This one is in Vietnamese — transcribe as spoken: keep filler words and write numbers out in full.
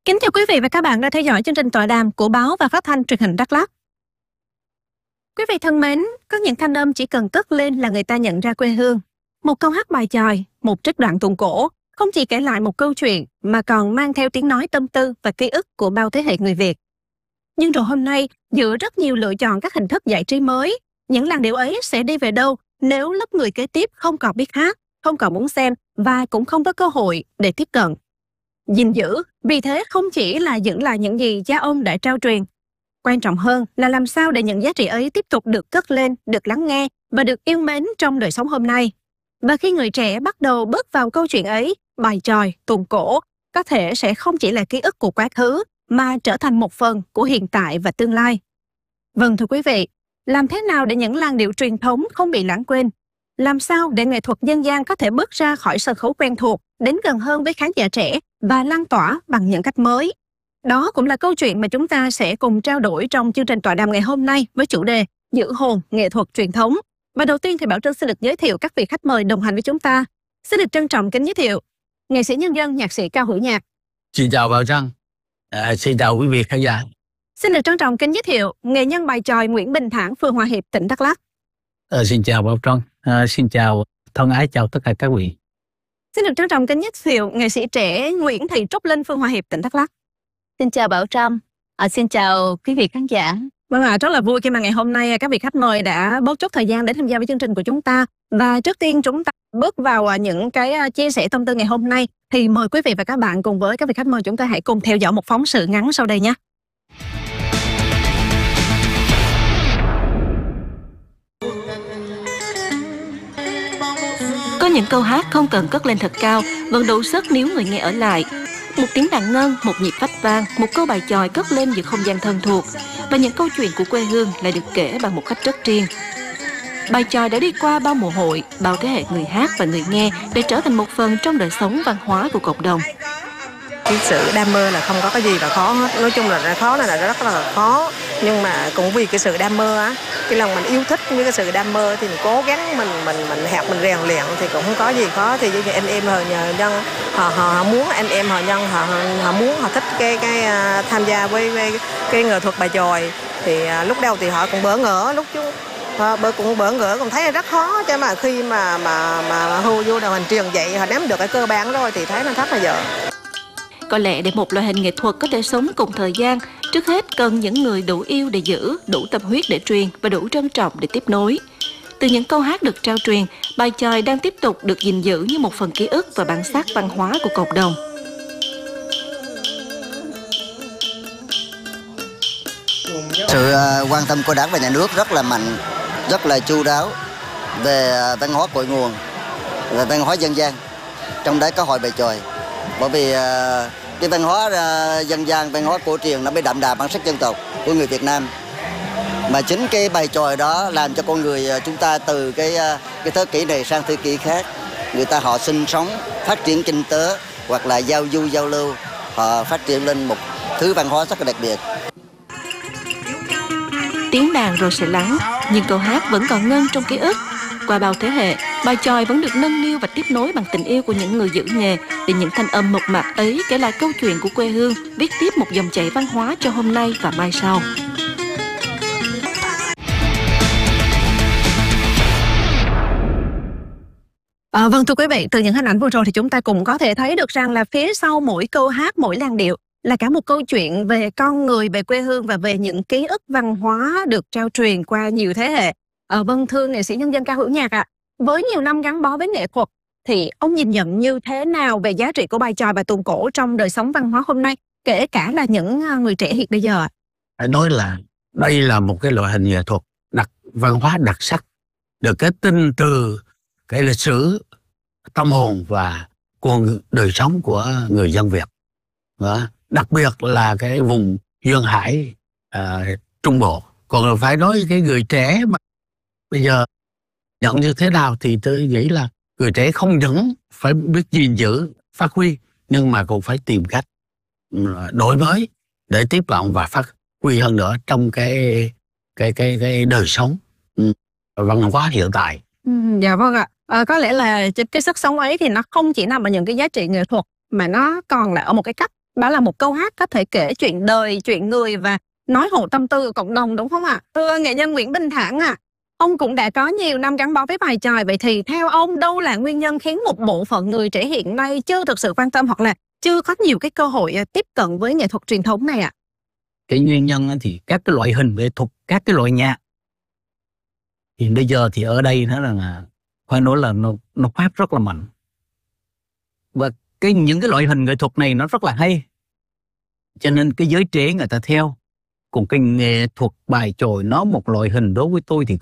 Kính chào quý vị và các bạn đang theo dõi chương trình tọa đàm của báo và phát thanh truyền hình Đắk Lắk. Quý vị thân mến, có những thanh âm chỉ cần cất lên là người ta nhận ra quê hương. Một câu hát bài chòi, một trích đoạn tuồng cổ, không chỉ kể lại một câu chuyện mà còn mang theo tiếng nói tâm tư và ký ức của bao thế hệ người Việt. Nhưng rồi hôm nay, giữa rất nhiều lựa chọn các hình thức giải trí mới, những làn điệu ấy sẽ đi về đâu nếu lớp người kế tiếp không còn biết hát, không còn muốn xem và cũng không có cơ hội để tiếp cận. Gìn giữ, vì thế không chỉ là giữ lại những gì cha ông đã trao truyền. Quan trọng hơn là làm sao để những giá trị ấy tiếp tục được cất lên, được lắng nghe và được yêu mến trong đời sống hôm nay. Và khi người trẻ bắt đầu bước vào câu chuyện ấy, bài chòi, tuồng cổ có thể sẽ không chỉ là ký ức của quá khứ mà trở thành một phần của hiện tại và tương lai. Vâng thưa quý vị, làm thế nào để những làn điệu truyền thống không bị lãng quên? Làm sao để nghệ thuật dân gian có thể bước ra khỏi sân khấu quen thuộc, đến gần hơn với khán giả trẻ và lan tỏa bằng những cách mới? Đó cũng là câu chuyện mà chúng ta sẽ cùng trao đổi trong chương trình tọa đàm ngày hôm nay với chủ đề Giữ hồn nghệ thuật truyền thống. Và đầu tiên thì Bảo Trân xin được giới thiệu các vị khách mời đồng hành với chúng ta. Xin được trân trọng kính giới thiệu nghệ sĩ nhân dân, nhạc sĩ Cao Hữu Nhạc. Xin chào Bảo Trân, à, xin chào quý vị khán giả. Xin được trân trọng kính giới thiệu nghệ nhân bài chòi Nguyễn Bình Thản, phường Hòa Hiệp, tỉnh Đắk Lắk. À, xin chào Bảo Trân, à, xin chào thân ái chào tất cả các vị. Xin được trân trọng kính giới thiệu nghệ sĩ trẻ Nguyễn Thị Trúc Linh, phường Hòa Hiệp, tỉnh Đắk Lắk. Xin chào Bảo Trâm, à, xin chào quý vị khán giả. Vâng ạ, à, rất là vui khi mà ngày hôm nay các vị khách mời đã bớt chút thời gian để tham gia với chương trình của chúng ta. Và trước tiên chúng ta bước vào những cái chia sẻ tâm tư ngày hôm nay thì mời quý vị và các bạn cùng với các vị khách mời chúng ta hãy cùng theo dõi một phóng sự ngắn sau đây nhé. Có những câu hát không cần cất lên thật cao, vẫn đủ sức nếu người nghe ở lại. Một tiếng đàn ngân, một nhịp phách vang, một câu bài chòi cất lên giữa không gian thân thuộc. Và những câu chuyện của quê hương lại được kể bằng một cách rất riêng. Bài chòi đã đi qua bao mùa hội, bao thế hệ người hát và người nghe để trở thành một phần trong đời sống văn hóa của cộng đồng. Cái sự đam mê là không có cái gì là khó hết. Nói chung là khó này là rất là khó. Nhưng mà cũng vì cái sự đam mê á, cái lòng mình yêu thích với cái sự đam mê thì mình cố gắng mình mình mình học mình rèn luyện thì cũng không có gì khó. Thì như anh em họ nhờ dân họ, họ họ muốn anh em họ nhân họ họ muốn họ thích cái cái uh, tham gia với, với cái nghệ thuật bài chòi thì uh, lúc đầu thì họ cũng bỡ ngỡ lúc chú họ cũng bỡ ngỡ cũng thấy là rất khó, chứ mà khi mà mà mà hô vô đầu hành truyền dạy họ nắm được cái cơ bản rồi thì thấy nó rất là dở. Có lẽ để một loại hình nghệ thuật có thể sống cùng thời gian, trước hết cần những người đủ yêu để giữ, đủ tâm huyết để truyền và đủ trân trọng để tiếp nối. Từ những câu hát được trao truyền, bài chòi đang tiếp tục được gìn giữ như một phần ký ức và bản sắc văn hóa của cộng đồng. Sự quan tâm của Đảng và Nhà nước rất là mạnh, rất là chu đáo về văn hóa cội nguồn và văn hóa dân gian. Trong đấy có hội bài chòi. Bởi vì cái văn hóa dân gian, văn hóa cổ truyền nó mới đậm đà bản sắc dân tộc của người Việt Nam. Mà chính cái bài chòi đó làm cho con người chúng ta từ cái cái thế kỷ này sang thế kỷ khác, người ta họ sinh sống, phát triển kinh tế hoặc là giao du giao lưu, họ phát triển lên một thứ văn hóa rất là đặc biệt. Tiếng đàn rồi sẽ lắng, nhưng câu hát vẫn còn ngân trong ký ức. Qua bao thế hệ, bài chòi vẫn được nâng niu và tiếp nối bằng tình yêu của những người giữ nghề để những thanh âm mộc mạc ấy kể lại câu chuyện của quê hương, viết tiếp một dòng chảy văn hóa cho hôm nay và mai sau. À, vâng thưa quý vị, từ những hình ảnh vừa rồi thì chúng ta cũng có thể thấy được rằng là phía sau mỗi câu hát, mỗi làn điệu là cả một câu chuyện về con người, về quê hương và về những ký ức văn hóa được trao truyền qua nhiều thế hệ. À, vâng thưa nghệ sĩ nhân dân Cao Hữu Nhạc ạ, à, với nhiều năm gắn bó với nghệ thuật thì ông nhìn nhận như thế nào về giá trị của bài chòi và tuồng cổ trong đời sống văn hóa hôm nay, kể cả là những người trẻ hiện bây giờ ạ? Phải nói là đây là một cái loại hình nghệ thuật đặc văn hóa đặc sắc, được cái tinh từ cái lịch sử, tâm hồn và con đời sống của người dân Việt. Đó. Đặc biệt là cái vùng duyên hải à, Trung Bộ. Còn phải nói cái người trẻ mà bây giờ nhận như thế nào thì tôi nghĩ là người trẻ không những phải biết gìn giữ, phát huy, nhưng mà cũng phải tìm cách đổi mới để tiếp cận và phát huy hơn nữa trong cái cái cái cái đời sống văn hóa hiện tại. Ừ, dạ vâng ạ. À, có lẽ là cái sức sống ấy thì nó không chỉ nằm ở những cái giá trị nghệ thuật mà nó còn là ở một cái cách Đó là một câu hát có thể kể chuyện đời, chuyện người và nói hộ tâm tư của cộng đồng, đúng không ạ? Thưa nghệ nhân Nguyễn Bình Thản ạ, à, ông cũng đã có nhiều năm gắn bó với bài chòi. Vậy thì theo ông, đâu là nguyên nhân khiến một bộ phận người trẻ hiện nay chưa thực sự quan tâm hoặc là chưa có nhiều cái cơ hội tiếp cận với nghệ thuật truyền thống này ạ? À? Cái nguyên nhân thì các cái loại hình nghệ thuật, các cái loại nhạc thì bây giờ thì ở đây nó là phải nói là nó nó phát rất là mạnh, và cái những cái loại hình nghệ thuật này nó rất là hay, cho nên cái giới trẻ người ta theo. Còn cái nghệ thuật bài chòi nó một loại hình đối với tôi thì